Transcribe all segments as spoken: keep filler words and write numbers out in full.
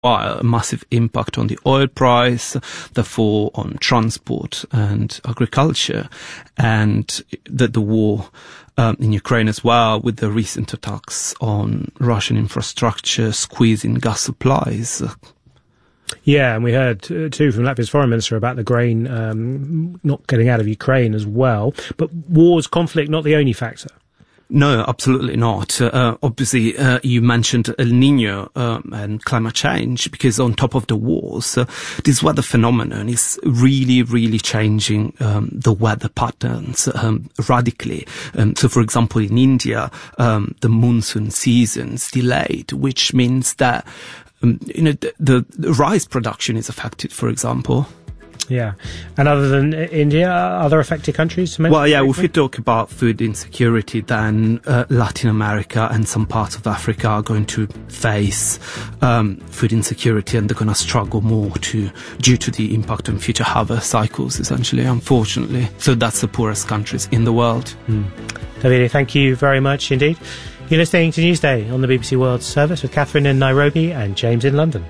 a massive impact on the oil price, therefore on transport and agriculture, and the, the war um, in Ukraine as well, with the recent attacks on Russian infrastructure, squeezing gas supplies. Yeah, and we heard uh, too from Latvia's foreign minister about the grain um, not getting out of Ukraine as well. But war's conflict not the only factor. No, absolutely not. Uh, obviously, uh, you mentioned El Nino um, and climate change, because on top of the wars, uh, this weather phenomenon is really, really changing um, the weather patterns um, radically. Um, so, for example, in India, um, the monsoon season's delayed, which means that um, you know the, the, the rice production is affected, for example. Yeah. And other than India, other affected countries to mention? Well, yeah, if we talk about food insecurity, then uh, Latin America and some parts of Africa are going to face um, food insecurity, and they're going to struggle more to due to the impact on future harvest cycles, essentially, unfortunately. So that's the poorest countries in the world. Mm. Davide, thank you very much indeed. You're listening to Newsday on the B B C World Service with Catherine in Nairobi and James in London.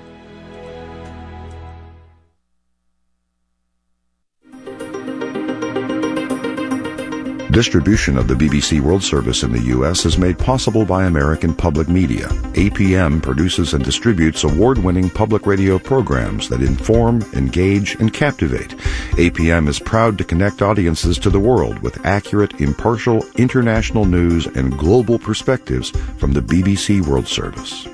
Distribution of the B B C World Service in the U S is made possible by American Public Media. A P M produces and distributes award-winning public radio programs that inform, engage, and captivate. A P M is proud to connect audiences to the world with accurate, impartial, international news and global perspectives from the B B C World Service.